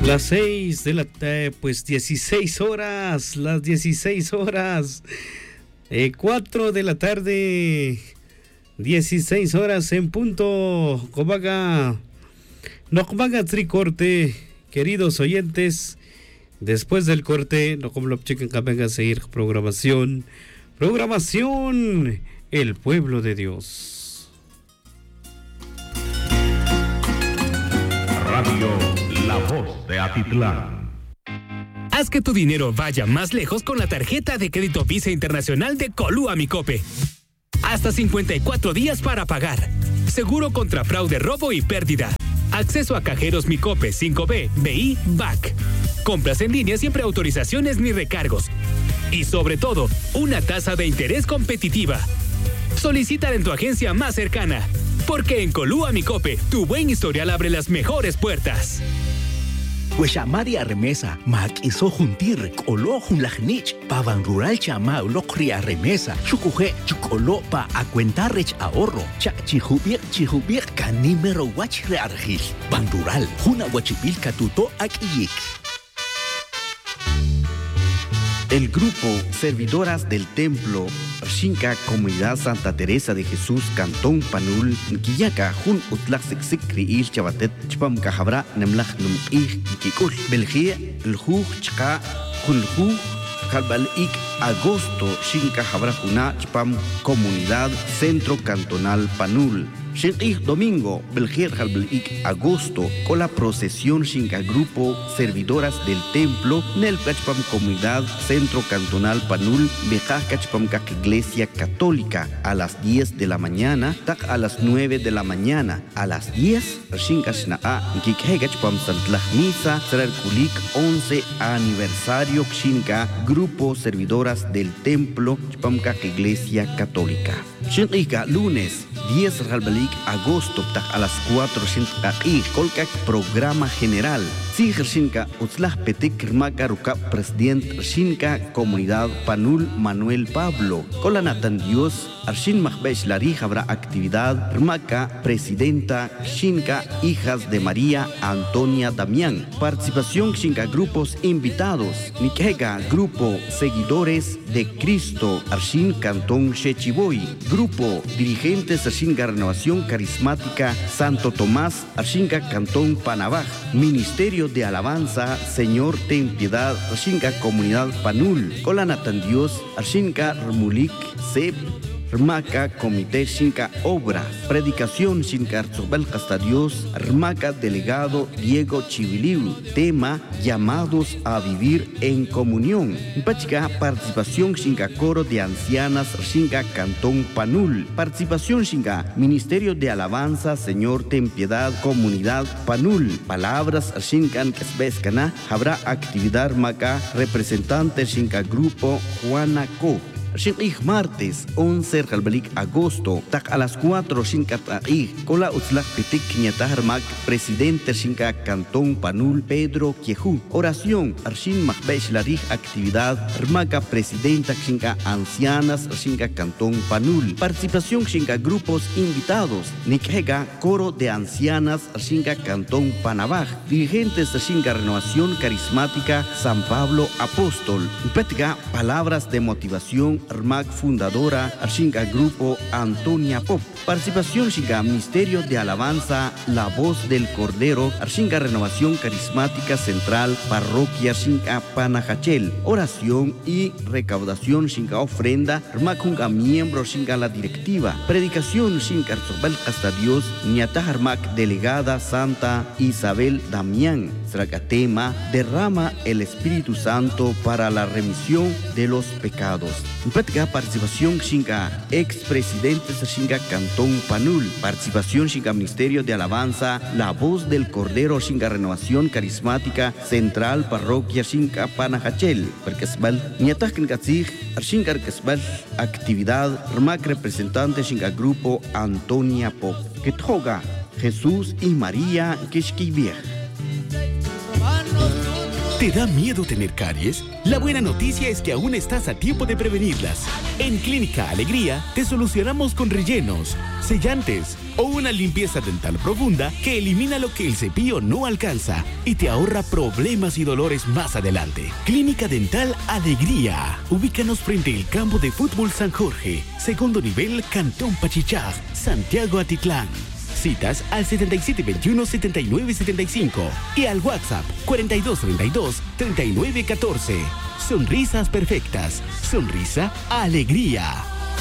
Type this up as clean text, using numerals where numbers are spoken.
Las 6 de la tarde, pues 16 horas, las 16 horas, 4 de la tarde, 16 horas en punto. Cobaga, Nokmaga Tricorte, queridos oyentes, después del corte, no como lo chequen que venga a seguir programación, el pueblo de Dios. Radio La Voz de Atitlán. Haz que tu dinero vaya más lejos con la tarjeta de crédito Visa Internacional de Colúa Micope. Hasta 54 días para pagar. Seguro contra fraude, robo y pérdida. Acceso a cajeros Micope 5B, BI, BAC. Compras en línea siempre autorizaciones ni recargos. Y sobre todo, una tasa de interés competitiva. Solicítala en tu agencia más cercana. Porque en Colúa Micope, tu buen historial abre las mejores puertas. Hueshamari remesa, maquiso juntir, colo junlajnich, pavan rural chama, locria remesa, chukuje, chukolo pa acuentarrech ahorro, chihubiek, canimero wachre argil, ban rural, juna wachipil katuto akiyik. El grupo Servidoras del Templo Shinka Comunidad Santa Teresa de Jesús Cantón Panul Quillaka Jun Utlak Sikri Il Chabatet Chpam Cahabra Nemlach Num Ich Kikul Belgia El Juj Chka Kulju Kalbal Ik Agosto Shinka Habra Juna Chpam Comunidad Centro Cantonal Panul Shinki Domingo, Belgier Halbelik Agosto, con la procesión Shinka Grupo Servidoras del Templo, Nel Cachpam Comunidad Centro Cantonal Panul, Beja Cachpam Kak Iglesia Católica, a las 10 de la mañana, tak a las 9 de la mañana, a las 10, Shinka Shnaa, Kikhe Cachpam Santlach Misa, Serar Kulik 11 aniversario Shinka Grupo Servidoras del Templo, Chpam Kak Iglesia Católica. Shinka lunes 10 Halbelik agosto a las 4 y colcac programa general. Sigur Shinka Utzlah Petik Rmaka Ruka Presidente Shinka Comunidad Panul Manuel Pablo. Colanatan Dios Arshin Mahbesh Lari habrá actividad Rmaka Presidenta Shinka Hijas de María Antonia Damián. Participación Shinka grupos invitados. Nikega Grupo Seguidores de Cristo Arshin Cantón Shechiboy. Grupo Dirigentes Arshinga Renovación Carismática Santo Tomás Arshinga Cantón Panabaj. Ministerio de Alabanza Señor Ten Piedad Arshinga Comunidad Panul. Colanatan Dios Arshinga Rmulik Seb Rmaka Comité Shinka Obra. Predicación Shinka Arzobel Hasta Dios Rmaka Delegado Diego Chibiliu. Tema Llamados a vivir en comunión. Pachika Participación Shinka Coro de Ancianas Shinka Cantón Panul. Participación Shinka Ministerio de Alabanza Señor Ten Piedad Comunidad Panul. Palabras Shinka Kesbeskana. Habrá actividad Maka Representante Shinka Grupo Juana Co. Shinqih martes 11 Halbelik agosto tak a las 4 Shinka Ta'i Kola Utzlak Pitik Ñataharmak Presidente Shinka Cantón Panul Pedro Kiehu. Oración Arshin Mahbesh Larij actividad Rmaka Presidenta Shinka Ancianas Shinka Cantón Panul. Participación Shinka grupos invitados. Nikhega Coro de Ancianas Shinka Cantón Panabaj. Dirigentes Shinka Renovación Carismática San Pablo Apóstol. Petga palabras de motivación Rmak fundadora Arshinga Grupo Antonia Pop. Participación Shinga Ministerio de Alabanza La Voz del Cordero Arshinga Renovación Carismática Central Parroquia Shinga Panajachel. Oración y recaudación Shinga ofrenda Rmak Junga miembro Shinga la directiva. Predicación Shinga Arzobel hasta Dios Ñata Rmak delegada Santa Isabel Damián. Sragatema derrama el Espíritu Santo para la remisión de los pecados. Participación Shinga expresidentes Shinga Cantón Panul. Participación Shinga Ministerio de Alabanza La Voz del Cordero Shinga Renovación Carismática Central Parroquia Shinga Panajachel. Perkesbal Ñatak Ngatzig Shinga Perkesbal actividad Rmak representante Shinga Grupo Antonia Pop. Kethoga Jesús y María Kishkiviej. ¿Te da miedo tener caries? La buena noticia es que aún estás a tiempo de prevenirlas. En Clínica Alegría te solucionamos con rellenos, sellantes o una limpieza dental profunda que elimina lo que el cepillo no alcanza y te ahorra problemas y dolores más adelante. Clínica Dental Alegría. Ubícanos frente al campo de fútbol San Jorge, segundo nivel, Cantón Pachichá, Santiago Atitlán. Citas al 7721-7975 y al WhatsApp 4232-3914. Sonrisas perfectas. Sonrisa Alegría.